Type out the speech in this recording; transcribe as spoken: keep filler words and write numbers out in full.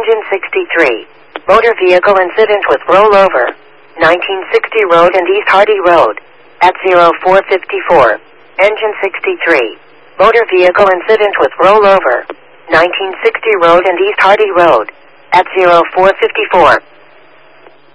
Engine sixty-three. Motor vehicle incident with rollover. nineteen sixty Road and East Hardy Road. At zero four fifty-four. Engine sixty-three. Motor vehicle incident with rollover. nineteen sixty Road and East Hardy Road. At zero four fifty-four.